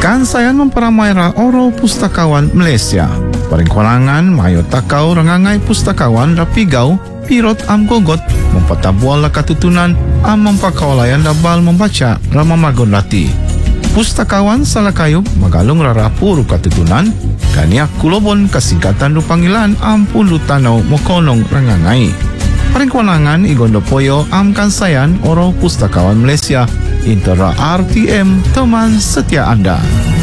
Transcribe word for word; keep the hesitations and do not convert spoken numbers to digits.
Kan saya memperamai ra oro pustakawan Malaysia. Paling kurangan mayo takau rangangai pustakawan rapigau pirot am gogot mempatabual la katutunan am mempakaulayan dabal membaca rama magon lati. Pustakawan Salakayub magalong rarapuro katutunan kaniak kulobon kasingkatan do panggilan am pundu tanaw mokonong rangangai. Paring kurangan igondo poyo am kansayan oro pustakawan Malaysia intera R T M teman setia Anda.